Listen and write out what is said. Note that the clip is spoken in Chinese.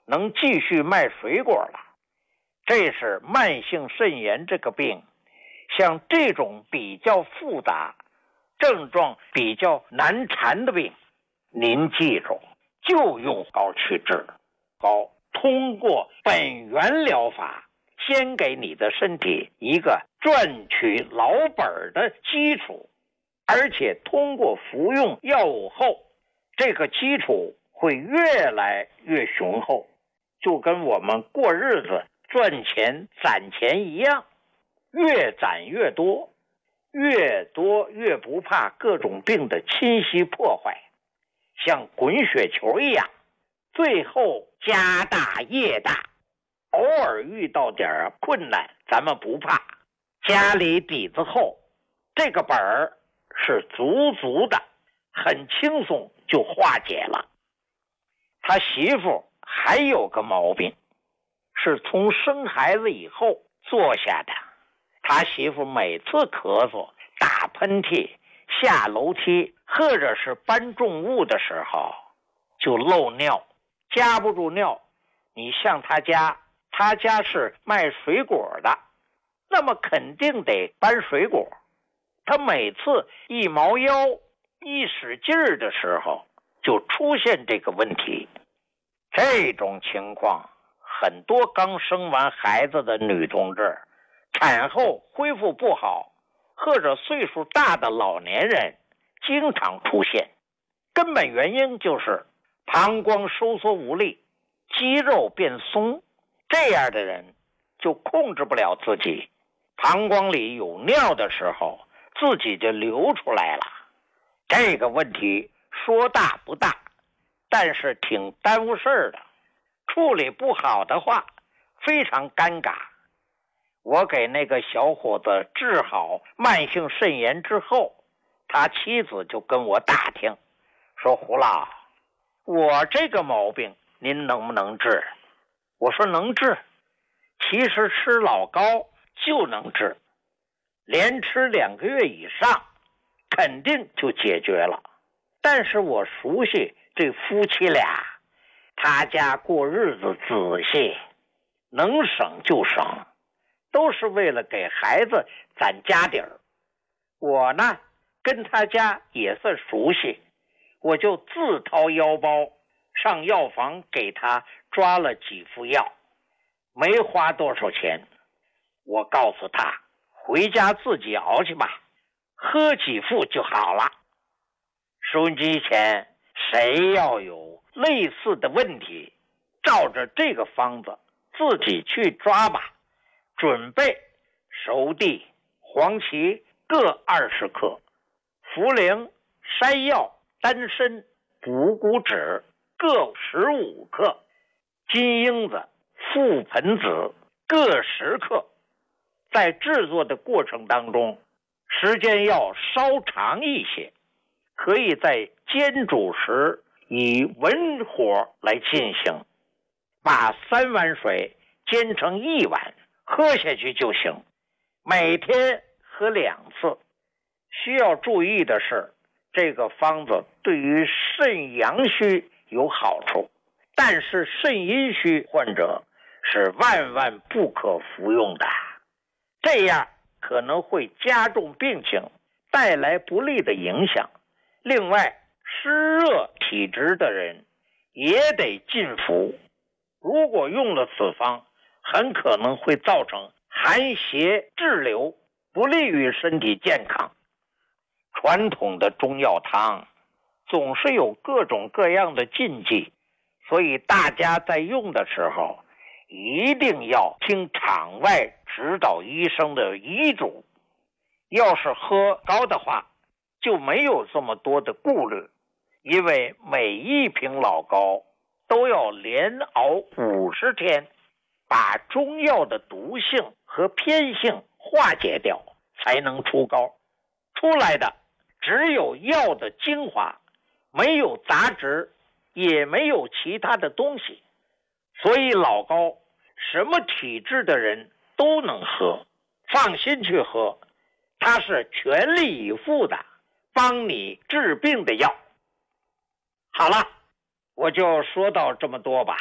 能继续卖水果了。这是慢性肾炎这个病，像这种比较复杂、症状比较难缠的病，您记住，就用膏去治。膏通过本源疗法，先给你的身体一个赚取老本的基础，而且通过服用药物后，这个基础会越来越雄厚，就跟我们过日子赚钱攒钱一样，越攒越多，越多越不怕各种病的侵袭破坏，像滚雪球一样，最后家大业大。偶尔遇到点困难咱们不怕，家里底子厚，这个本儿是足足的，很轻松就化解了。他媳妇还有个毛病，是从生孩子以后做下的。他媳妇每次咳嗽、打喷嚏、下楼梯或者是搬重物的时候就漏尿，夹不住尿。你像他家是卖水果的，那么肯定得搬水果。他每次一猫腰一使劲儿的时候就出现这个问题。这种情况很多刚生完孩子的女同志产后恢复不好，或者岁数大的老年人经常出现。根本原因就是膀胱收缩无力，肌肉变松，这样的人就控制不了自己，膀胱里有尿的时候自己就流出来了。这个问题说大不大，但是挺耽误事儿的，处理不好的话非常尴尬。我给那个小伙子治好慢性肾炎之后，他妻子就跟我打听，说胡老，我这个毛病您能不能治？我说能治，其实吃老膏就能治，连吃2个月以上肯定就解决了。但是我熟悉这夫妻俩，他家过日子仔细，能省就省，都是为了给孩子攒家底儿。我呢跟他家也算熟悉，我就自掏腰包上药房给他抓了几副药，没花多少钱。我告诉他回家自己熬去吧，喝几副就好了。收音机前谁要有类似的问题，照着这个方子自己去抓吧。准备熟地、黄芪各20克，茯苓、山药、丹参、补骨脂各15克，金樱子、覆盆子各10克。在制作的过程当中，时间要稍长一些，可以在煎煮时以文火来进行，把3碗水煎成1碗，喝下去就行。每天喝2次。需要注意的是，这个方子对于肾阳虚有好处，但是肾阴虚患者是万万不可服用的，这样可能会加重病情，带来不利的影响。另外，湿热体质的人也得禁服，如果用了此方，很可能会造成寒邪滞留，不利于身体健康。传统的中药汤总是有各种各样的禁忌，所以大家在用的时候一定要听场外指导医生的医嘱。要是喝膏的话，就没有这么多的顾虑，因为每一瓶老膏都要连熬50天，把中药的毒性和偏性化解掉，才能出膏。出来的只有药的精华，没有杂质，也没有其他的东西。所以老膏什么体质的人都能喝，放心去喝，它是全力以赴的帮你治病的药。好了，我就说到这么多吧。